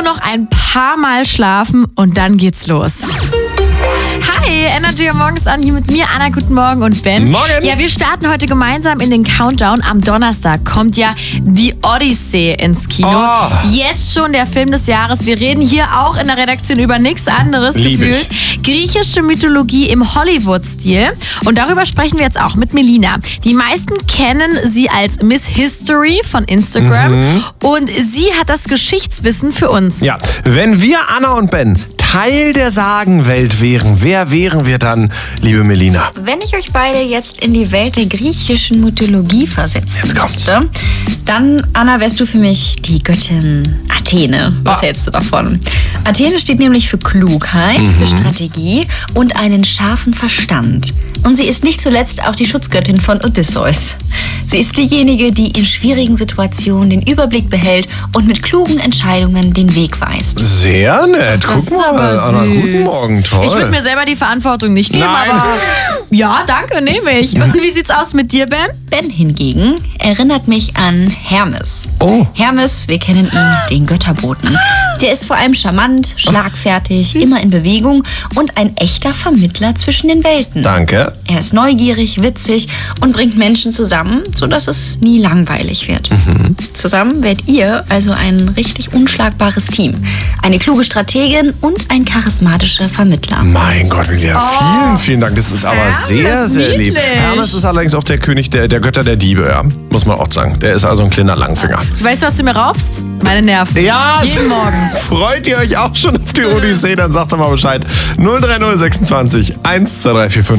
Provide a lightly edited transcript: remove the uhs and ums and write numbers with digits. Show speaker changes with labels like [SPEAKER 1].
[SPEAKER 1] noch ein paar Mal schlafen und dann geht's los. Hi, Energy am Morgen ist an, hier mit mir, Anna, guten Morgen und Ben.
[SPEAKER 2] Morgen.
[SPEAKER 1] Ja, wir starten heute gemeinsam in den Countdown. Am Donnerstag kommt ja die Odyssee ins Kino.
[SPEAKER 2] Oh.
[SPEAKER 1] Jetzt schon der Film des Jahres. Wir reden hier auch in der Redaktion über nichts anderes gefühlt. Griechische Mythologie im Hollywood-Stil. Und darüber sprechen wir jetzt auch mit Melina. Die meisten kennen sie als Miss History von Instagram. Und sie hat das Geschichtswissen für uns.
[SPEAKER 2] Ja, wenn wir, Anna und Ben, Teil der Sagenwelt wären, wer wären wir dann, liebe Melina?
[SPEAKER 3] Wenn ich euch beide jetzt in die Welt der griechischen Mythologie versetzen müsste, dann, Anna, wärst du für mich die Göttin Athene. Was hältst du davon? Athene steht nämlich für Klugheit, für Strategie und einen scharfen Verstand. Und sie ist nicht zuletzt auch die Schutzgöttin von Odysseus. Sie ist diejenige, die in schwierigen Situationen den Überblick behält und mit klugen Entscheidungen den Weg weist.
[SPEAKER 2] Sehr nett.
[SPEAKER 1] Das ist
[SPEAKER 2] Guck mal,
[SPEAKER 1] aber
[SPEAKER 2] Anna,
[SPEAKER 1] süß.
[SPEAKER 2] guten Morgen, toll.
[SPEAKER 1] Ich würde mir selber die Verantwortung nicht geben,
[SPEAKER 2] Nein.
[SPEAKER 1] aber ja, danke, nehme ich. Und wie sieht's aus mit dir, Ben?
[SPEAKER 3] Ben hingegen erinnert mich an Hermes.
[SPEAKER 2] Oh.
[SPEAKER 3] Hermes, wir kennen ihn, den Götterboten. Der ist vor allem charmant, schlagfertig, immer in Bewegung und ein echter Vermittler zwischen den Welten.
[SPEAKER 2] Danke.
[SPEAKER 3] Er ist neugierig, witzig und bringt Menschen zusammen, sodass es nie langweilig wird. Zusammen werdet ihr also ein richtig unschlagbares Team. Eine kluge Strategin und ein charismatischer Vermittler.
[SPEAKER 2] Mein Gott, Melina, vielen Dank. Das ist aber
[SPEAKER 1] Hermes,
[SPEAKER 2] sehr, sehr lieb.
[SPEAKER 1] niedlich.
[SPEAKER 2] Hermes ist allerdings auch der König der Götter der Diebe, ja. Muss man auch sagen. Der ist also ein kleiner Langfinger.
[SPEAKER 1] Weißt du, was du mir raubst? Meine Nerven.
[SPEAKER 2] Ja,
[SPEAKER 1] Jeden Morgen.
[SPEAKER 2] Freut ihr euch auch schon auf die Odyssee? Dann sagt doch mal Bescheid. 03026 12345.